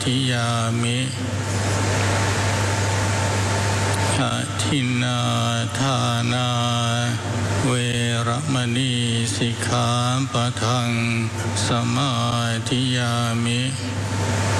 ธิยามิอะทินนาทานาเวระมณีสิกขาปะทังสมาธิยามิ